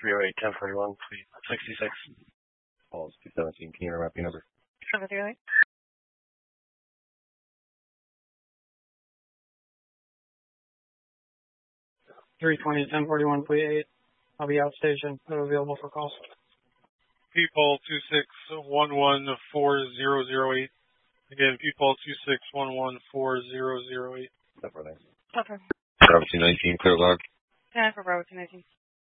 308 1041, fleet 66. Calls 217. Can you remember your number? 738. 320 1041, fleet 8. I'll be outstation. Available for calls. People 26114008. Again, people 26114008. Step for thanks. Okay. Bravo 219, clear log. 10 for Bravo 219.